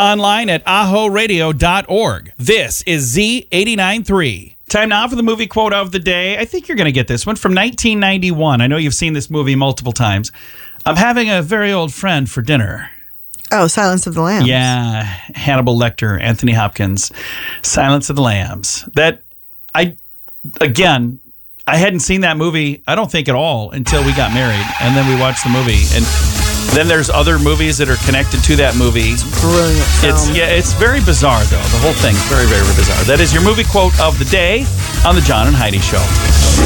online at ahoradio.org. This is Z89.3. Time now for the movie quote of the day. I think you're going to get this one from 1991. I know you've seen this movie multiple times. I'm having a very old friend for dinner. Oh, Silence of the Lambs. Yeah, Hannibal Lecter, Anthony Hopkins, Silence of the Lambs. I hadn't seen that movie, I don't think at all, until we got married. And then we watched the movie. And then there's other movies that are connected to that movie. Brilliant film. It's very bizarre, though. The whole thing's very, very bizarre. That is your movie quote of the day on The John and Heidi Show.